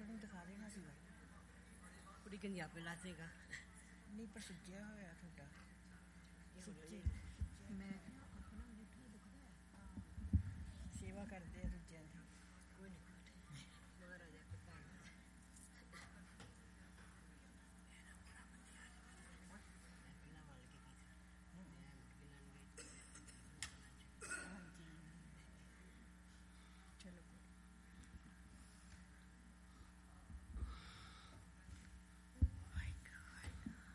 ਨੂੰ ਦਿਖਾ ਦੇਣਾ ਸੀਗਾ। ਕੁੜੀ ਕਹਿੰਦੀ ਆਪੇ ਲਾ ਦੇਗਾ। ਨਹੀਂ ਪਰ ਸੁੱਜਿਆ ਹੋਇਆ ਤੁਹਾਡਾ।